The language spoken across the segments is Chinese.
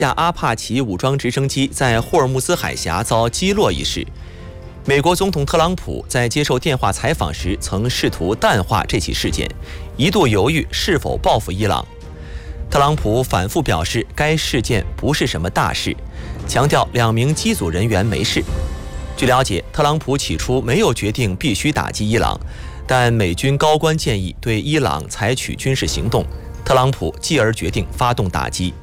阿帕奇武装直升机在霍尔木兹海峡遭击落一事，美国总统特朗普在接受电话采访时曾试图淡化这起事件，一度犹豫是否报复伊朗。特朗普反复表示该事件不是什么大事，强调2名机组人员没事。据了解，特朗普起初没有决定必须打击伊朗，但美军高官建议对伊朗采取军事行动，特朗普继而决定发动打击。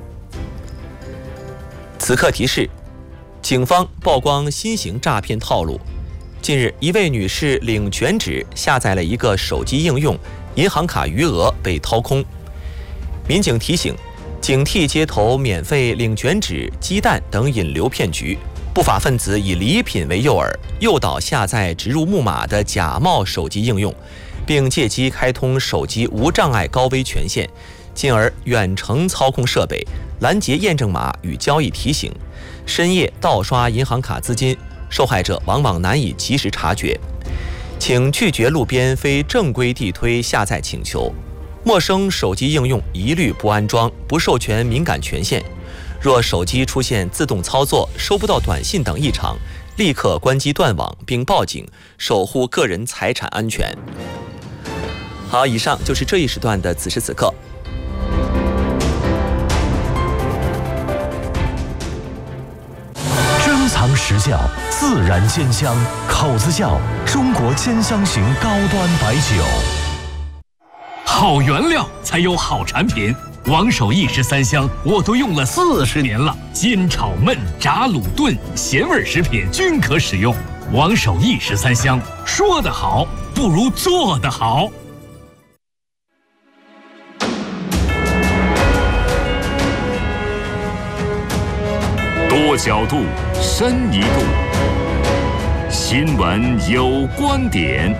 此刻提示：警方曝光新型诈骗套路。近日，一位女士领卷纸下载了一个手机应用，银行卡余额被掏空。民警提醒，警惕街头免费领卷纸、鸡蛋等引流骗局。不法分子以礼品为诱饵，诱导下载植入木马的假冒手机应用，并借机开通手机无障碍高危权限，进而远程操控设备，拦截验证码与交易提醒，深夜盗刷银行卡资金，受害者往往难以及时察觉。请拒绝路边非正规地推下载请求。陌生手机应用一律不安装，不授权敏感权限。若手机出现自动操作、收不到短信等异常，立刻关机断网并报警，守护个人财产安全。好，以上就是这一时段的此时此刻。 珍藏实窖，自然鲜香，口子窖，中国兼香型高端白酒。 好原料才有好产品，王守义13香我都用了40年了，煎炒焖炸卤炖咸味食品均可使用。王守义13香，说得好不如做得好。多角度，深一度，新闻有观点。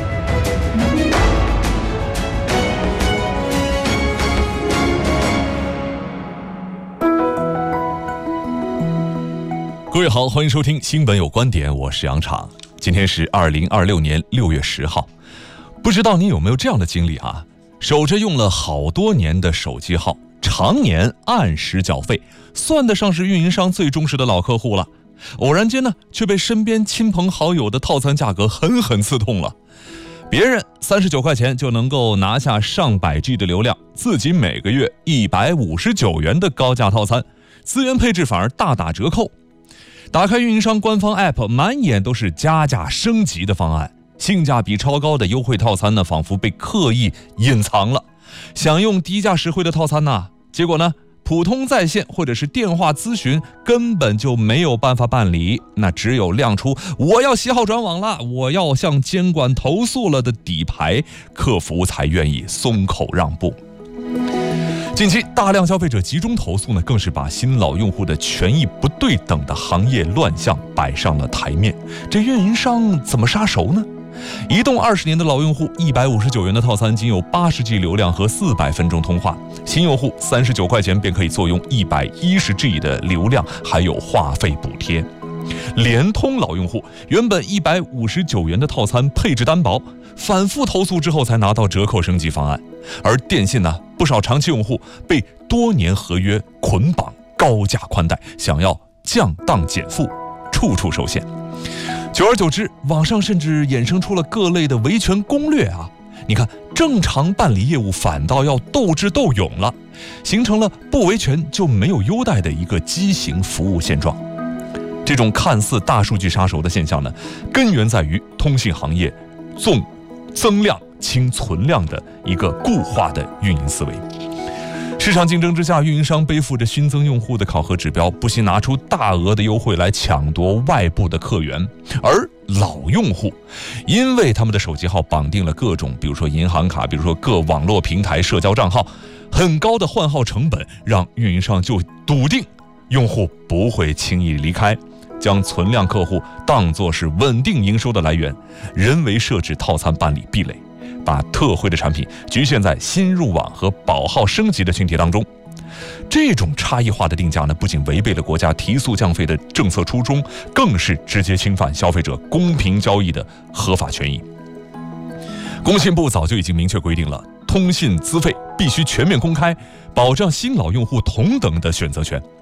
各位好，欢迎收听新闻有观点，我是杨昶。今天是2026年6月10号，不知道你有没有这样的经历啊？守着用了好多年的手机号，常年按时缴费，算得上是运营商最忠实的老客户了。偶然间呢，却被身边亲朋好友的套餐价格狠狠刺痛了。别人39块钱就能够拿下上百 G 的流量，自己每个月159元的高价套餐，资源配置反而大打折扣。打开运营商官方 App， 满眼都是加价升级的方案，性价比超高的优惠套餐呢，仿佛被刻意隐藏了。想用低价实惠的套餐呢，结果呢，普通在线或者是电话咨询根本就没有办法办理，那只有亮出我要携号转网了，我要向监管投诉了的底牌，客服才愿意松口让步。近期大量消费者集中投诉呢，更是把新老用户的权益不对等的行业乱象摆上了台面。这运营商怎么杀熟呢？移动20年的老用户159元的套餐仅有80G 流量和400分钟通话，新用户39块钱便可以坐拥110G 的流量，还有话费补贴。联通老用户原本159元的套餐配置单薄，反复投诉之后才拿到折扣升级方案。而电信呢，不少长期用户被多年合约捆绑高价宽带，想要降档减负，处处受限。久而久之，网上甚至衍生出了各类的维权攻略啊！你看，正常办理业务反倒要斗智斗勇了，形成了不维权就没有优待的一个畸形服务现状。这种看似大数据杀熟的现象呢，根源在于通信行业重增量轻存量的一个固化的运营思维。市场竞争之下，运营商背负着新增用户的考核指标，不惜拿出大额的优惠来抢夺外部的客源。而老用户因为他们的手机号绑定了各种，比如说银行卡，比如说各网络平台社交账号，很高的换号成本让运营商就笃定用户不会轻易离开，将存量客户当作是稳定营收的来源，人为设置套餐办理壁垒，把特惠的产品局限在新入网和保号升级的群体当中。这种差异化的定价呢，不仅违背了国家提速降费的政策初衷，更是直接侵犯消费者公平交易的合法权益。工信部早就已经明确规定了，通信资费必须全面公开，保障新老用户同等的选择权。